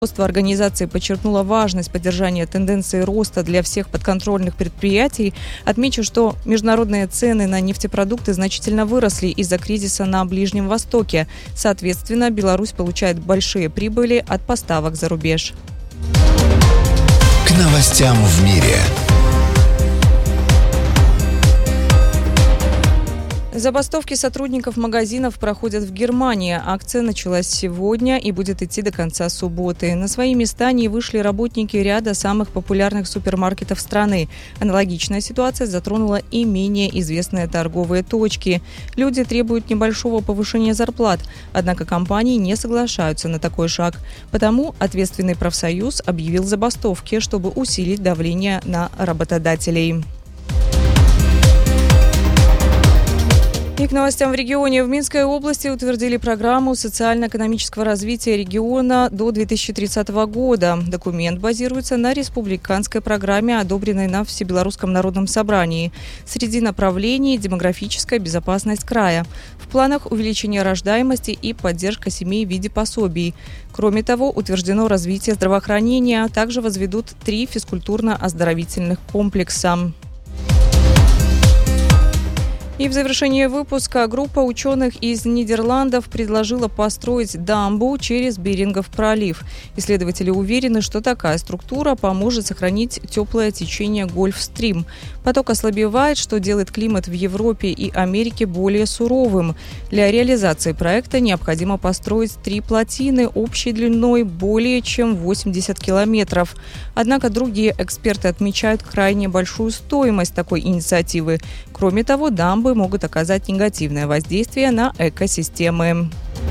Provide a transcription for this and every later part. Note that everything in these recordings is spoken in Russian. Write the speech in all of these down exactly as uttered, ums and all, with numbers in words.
Руководство организации подчеркнуло важность поддержания тенденции роста для всех подконтрольных предприятий. Отмечу, что международные цены на нефтепродукты значительно выросли из-за кризиса на Ближнем Востоке. Соответственно, Беларусь получает большие прибыли от поставок за рубеж. К новостям в мире. Забастовки сотрудников магазинов проходят в Германии. Акция началась сегодня и будет идти до конца субботы. На свои места не вышли работники ряда самых популярных супермаркетов страны. Аналогичная ситуация затронула и менее известные торговые точки. Люди требуют небольшого повышения зарплат, однако компании не соглашаются на такой шаг. Потому ответственный профсоюз объявил забастовки, чтобы усилить давление на работодателей. И к новостям в регионе. В Минской области утвердили программу социально-экономического развития региона до две тысячи тридцатого года. Документ базируется на республиканской программе, одобренной на Всебелорусском народном собрании. Среди направлений – демографическая безопасность края. В планах увеличение рождаемости и поддержка семей в виде пособий. Кроме того, утверждено развитие здравоохранения, а также возведут три физкультурно-оздоровительных комплекса. И в завершение выпуска группа ученых из Нидерландов предложила построить дамбу через Берингов пролив. Исследователи уверены, что такая структура поможет сохранить теплое течение Гольфстрим. Поток ослабевает, что делает климат в Европе и Америке более суровым. Для реализации проекта необходимо построить три плотины общей длиной более чем восемьдесят километров. Однако другие эксперты отмечают крайне большую стоимость такой инициативы. Кроме того, дамбы могут оказать негативное воздействие на экосистемы.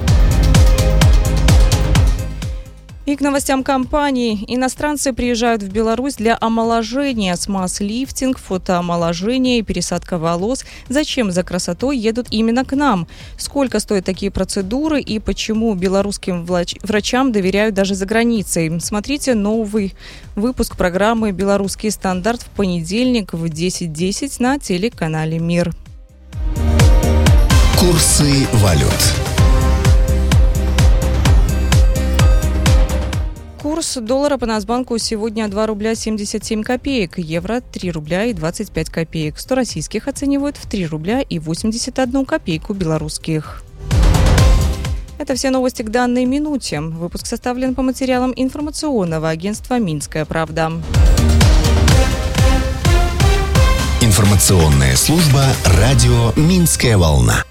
И к новостям компаний. Иностранцы приезжают в Беларусь для омоложения, смаз-лифтинг, фотоомоложение и пересадка волос. Зачем за красотой едут именно к нам? Сколько стоят такие процедуры и почему белорусским врачам доверяют даже за границей? Смотрите новый выпуск программы «Белорусский стандарт» в понедельник в десять десять на телеканале «Мир». Курсы валют. Курс доллара по Нацбанку сегодня два рубля семьдесят семь копеек, евро три рубля и двадцать пять копеек. сто российских оценивают в три рубля и восемьдесят одну копейку белорусских. Это все новости к данной минуте. Выпуск составлен по материалам информационного агентства «Минская правда». Информационная служба радио «Минская волна».